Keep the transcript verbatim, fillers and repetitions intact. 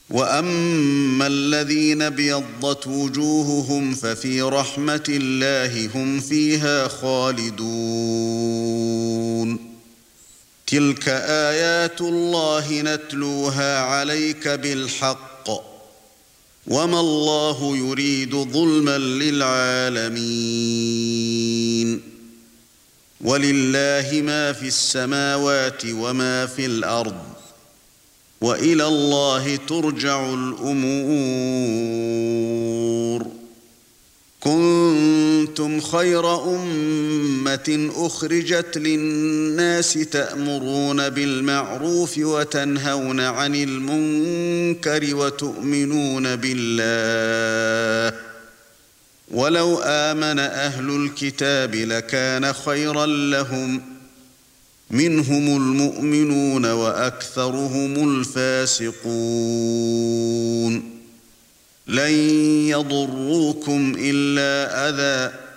وأما الذين ابيضت وجوههم ففي رحمة الله هم فيها خالدون تلك آيات الله نتلوها عليك بالحق وما الله يريد ظلما للعالمين ولله ما في السماوات وما في الأرض وإلى الله ترجع الأمور كنتم خير أمة أخرجت للناس تأمرون بالمعروف وتنهون عن المنكر وتؤمنون بالله ولو آمن أهل الكتاب لكان خيرا لهم منهم المؤمنون وأكثرهم الفاسقون لن يضروكم إلا أذى